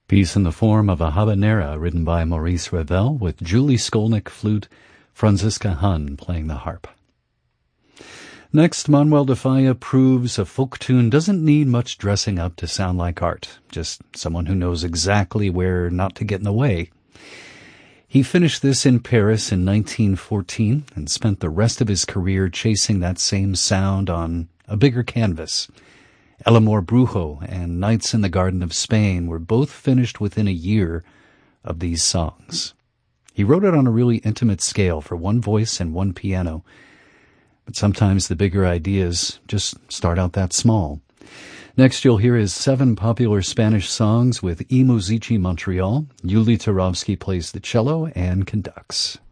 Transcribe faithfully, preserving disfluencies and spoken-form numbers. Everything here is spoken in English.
Piece in the form of a habanera written by Maurice Ravel with Julie Skolnick flute, Franziska Hunn playing the harp. Next, Manuel de Falla proves a folk tune doesn't need much dressing up to sound like art, just someone who knows exactly where not to get in the way. He finished this in Paris in nineteen fourteen and spent the rest of his career chasing that same sound on a bigger canvas. El Amor Brujo and Nights in the Garden of Spain were both finished within a year of these songs. He wrote it on a really intimate scale for one voice and one piano, but sometimes the bigger ideas just start out that small. Next, you'll hear his seven popular Spanish songs with I Musici Montreal. Yuli Turovsky plays the cello and conducts.